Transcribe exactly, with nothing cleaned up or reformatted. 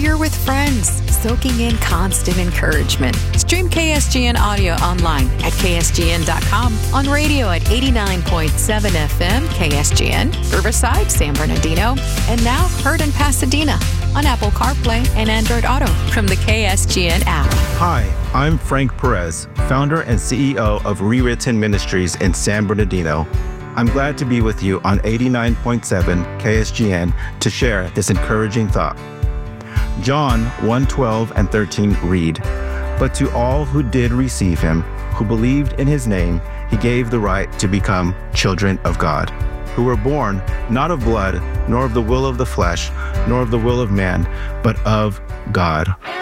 you're with friends, soaking in constant encouragement. Stream K S G N audio online at K S G N dot com, on radio at eighty-nine point seven F M K S G N, Riverside, San Bernardino, and now heard in Pasadena on Apple CarPlay and Android Auto from the K S G N app. Hi, I'm Frank Perez, founder and C E O of Rewritten Ministries in San Bernardino. I'm glad to be with you on eighty-nine point seven K S G N to share this encouraging thought. John one twelve and thirteen read, "But to all who did receive him, who believed in his name, he gave the right to become children of God, who were born not of blood, nor of the will of the flesh, nor of the will of man, but of God."